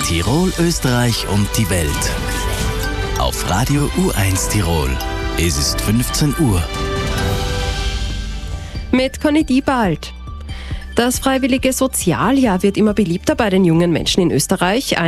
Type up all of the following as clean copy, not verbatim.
Tirol, Österreich und die Welt. Auf Radio U1 Tirol. Es ist 15 Uhr. Mit Conny Diebald. Das freiwillige Sozialjahr wird immer beliebter bei den jungen Menschen in Österreich.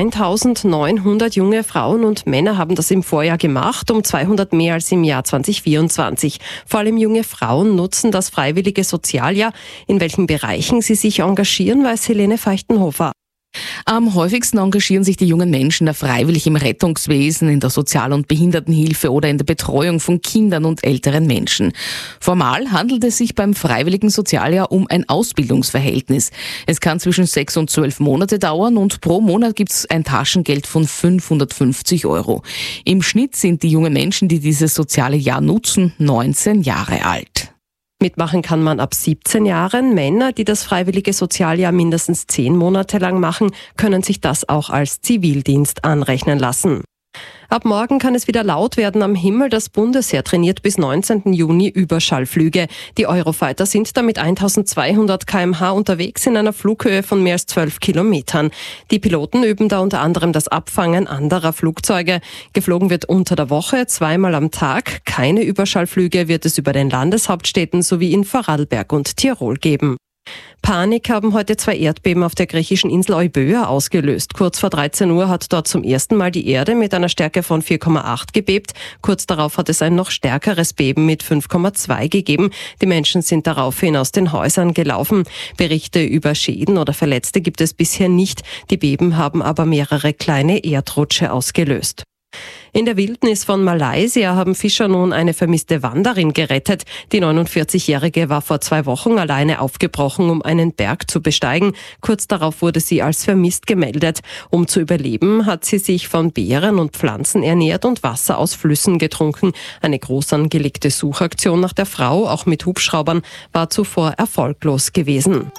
1900 junge Frauen und Männer haben das im Vorjahr gemacht, um 200 mehr als im Jahr 2024. Vor allem junge Frauen nutzen das freiwillige Sozialjahr. In welchen Bereichen sie sich engagieren, weiß Helene Feichtenhofer. Am häufigsten engagieren sich die jungen Menschen da freiwillig im Rettungswesen, in der Sozial- und Behindertenhilfe oder in der Betreuung von Kindern und älteren Menschen. Formal handelt es sich beim freiwilligen Sozialjahr um ein Ausbildungsverhältnis. Es kann zwischen 6 und 12 Monate dauern und pro Monat gibt es ein Taschengeld von 550 €. Im Schnitt sind die jungen Menschen, die dieses soziale Jahr nutzen, 19 Jahre alt. Mitmachen kann man ab 17 Jahren. Männer, die das freiwillige Sozialjahr mindestens 10 Monate lang machen, können sich das auch als Zivildienst anrechnen lassen. Ab morgen kann es wieder laut werden am Himmel. Das Bundesheer trainiert bis 19. Juni Überschallflüge. Die Eurofighter sind damit 1200 km/h unterwegs in einer Flughöhe von mehr als 12 Kilometern. Die Piloten üben da unter anderem das Abfangen anderer Flugzeuge. Geflogen wird unter der Woche 2-mal am Tag. Keine Überschallflüge wird es über den Landeshauptstädten sowie in Vorarlberg und Tirol geben. Panik haben heute 2 Erdbeben auf der griechischen Insel Euböa ausgelöst. Kurz vor 13 Uhr hat dort zum ersten Mal die Erde mit einer Stärke von 4,8 gebebt. Kurz darauf hat es ein noch stärkeres Beben mit 5,2 gegeben. Die Menschen sind daraufhin aus den Häusern gelaufen. Berichte über Schäden oder Verletzte gibt es bisher nicht. Die Beben haben aber mehrere kleine Erdrutsche ausgelöst. In der Wildnis von Malaysia haben Fischer nun eine vermisste Wanderin gerettet. Die 49-Jährige war vor 2 Wochen alleine aufgebrochen, um einen Berg zu besteigen. Kurz darauf wurde sie als vermisst gemeldet. Um zu überleben, hat sie sich von Beeren und Pflanzen ernährt und Wasser aus Flüssen getrunken. Eine groß angelegte Suchaktion nach der Frau, auch mit Hubschraubern, war zuvor erfolglos gewesen.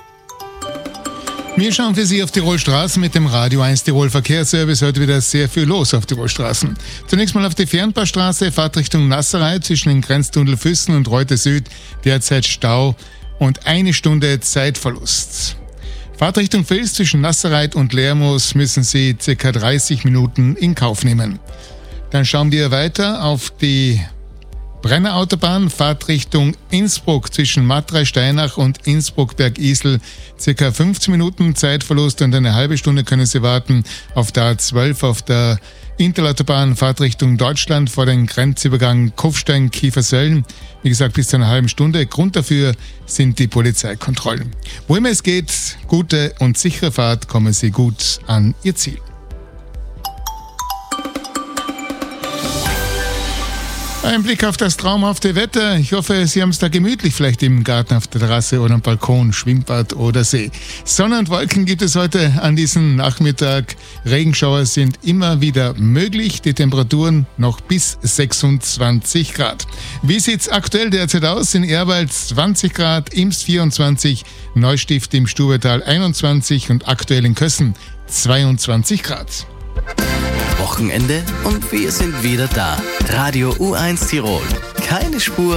Wir schauen für Sie auf Tirol Straßen mit dem Radio 1 Tirol Verkehrsservice. Heute wieder sehr viel los auf Tirol Straßen. Zunächst mal auf die Fernpassstraße, Fahrtrichtung Nasserreit zwischen den Grenztunnel Füssen und Reuter Süd. Derzeit Stau und 1 Stunde Zeitverlust. Fahrtrichtung Vils zwischen Nassereit und Lermoos müssen Sie ca. 30 Minuten in Kauf nehmen. Dann schauen wir weiter auf die Brennerautobahn, Fahrtrichtung Innsbruck zwischen Matrei-Steinach und Innsbruck-Bergisel. Circa 15 Minuten Zeitverlust und eine halbe Stunde können Sie warten. Auf der A12 auf der Interlautobahn, Fahrtrichtung Deutschland vor dem Grenzübergang Kufstein-Kiefersöllen. Wie gesagt, bis zu einer halben Stunde. Grund dafür sind die Polizeikontrollen. Wo immer es geht, gute und sichere Fahrt, kommen Sie gut an Ihr Ziel. Ein Blick auf das traumhafte Wetter. Ich hoffe, Sie haben es da gemütlich, vielleicht im Garten, auf der Terrasse oder am Balkon, Schwimmbad oder See. Sonne und Wolken gibt es heute an diesem Nachmittag. Regenschauer sind immer wieder möglich. Die Temperaturen noch bis 26 Grad. Wie sieht es aktuell derzeit aus? In Ehrwald 20 Grad, Imst 24, Neustift im Stubaital 21 und aktuell in Kössen 22 Grad. Wochenende und wir sind wieder da. Radio U1 Tirol. Keine Spur